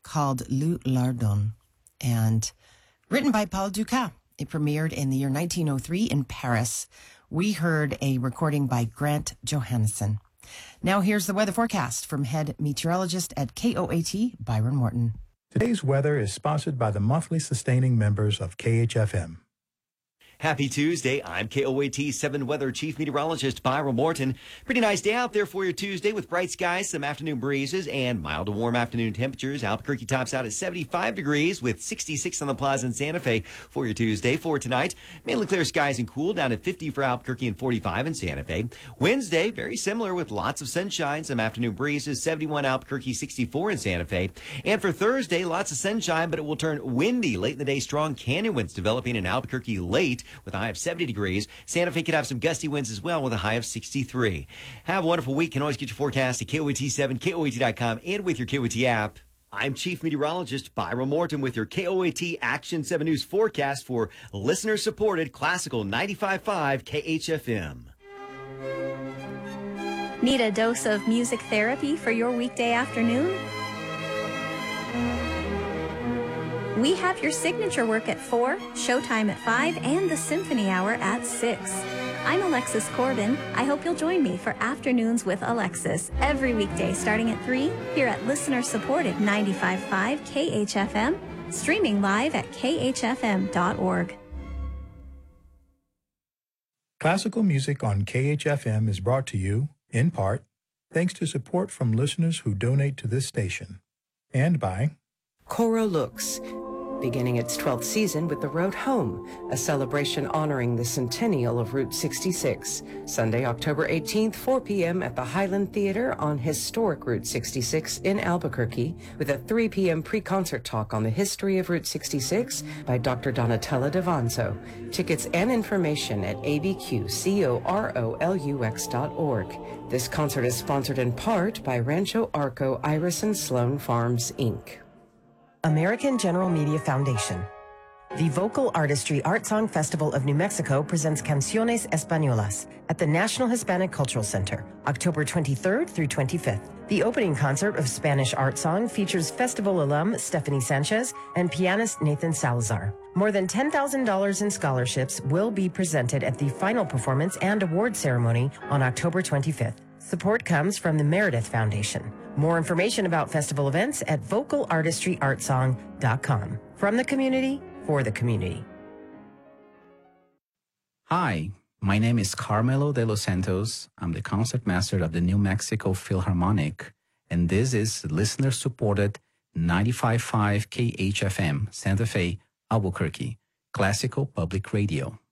called Le Lardon, and written by Paul Dukas. It premiered in the year 1903 in Paris. We heard a recording by Grant Johannesson. Now here's the weather forecast from head meteorologist at KOAT, Byron Morton. Today's weather is sponsored by the monthly sustaining members of KHFM. Happy Tuesday. I'm KOAT 7 Weather Chief Meteorologist Byron Morton. Pretty nice day out there for your Tuesday with bright skies, some afternoon breezes, and mild to warm afternoon temperatures. Albuquerque tops out at 75 degrees with 66 on the Plaza in Santa Fe for your Tuesday. For tonight, mainly clear skies and cool, down at 50 for Albuquerque and 45 in Santa Fe. Wednesday, very similar with lots of sunshine, some afternoon breezes, 71 Albuquerque, 64 in Santa Fe. And for Thursday, lots of sunshine, but it will turn windy late in the day. Strong canyon winds developing in Albuquerque late, with a high of 70 degrees. Santa Fe could have some gusty winds as well with a high of 63. Have a wonderful week. You can always get your forecast at KOAT7, KOAT.com, and with your KOAT app. I'm Chief Meteorologist Byron Morton with your KOAT Action 7 News forecast for listener-supported Classical 95.5 KHFM. Need a dose of music therapy for your weekday afternoon? We have your signature work at 4, showtime at 5, and the symphony hour at 6. I'm Alexis Corbin. I hope you'll join me for Afternoons with Alexis every weekday starting at 3 here at listener-supported 95.5 KHFM, streaming live at khfm.org. Classical music on KHFM is brought to you, in part, thanks to support from listeners who donate to this station, and by Coro Lux, beginning its 12th season with The Road Home, a celebration honoring the centennial of Route 66. Sunday, October 18th, 4 p.m. at the Highland Theater on historic Route 66 in Albuquerque, with a 3 p.m. pre-concert talk on the history of Route 66 by Dr. Donatella Devanzo. Tickets and information at abqcorolux.org. This concert is sponsored in part by Rancho Arco Iris and Sloan Farms, Inc. American General Media Foundation. The Vocal Artistry Art Song Festival of New Mexico presents Canciones Españolas at the National Hispanic Cultural Center, October 23rd through 25th. The opening concert of Spanish Art Song features festival alum Stephanie Sanchez and pianist Nathan Salazar. More than $10,000 in scholarships will be presented at the final performance and award ceremony on October 25th. Support comes from the Meredith Foundation. More information about festival events at vocalartistryartsong.com. From the community, for the community. Hi, my name is Carmelo de los Santos. I'm the concertmaster of the New Mexico Philharmonic, and this is listener-supported 95.5 KHFM, Santa Fe, Albuquerque, Classical Public Radio.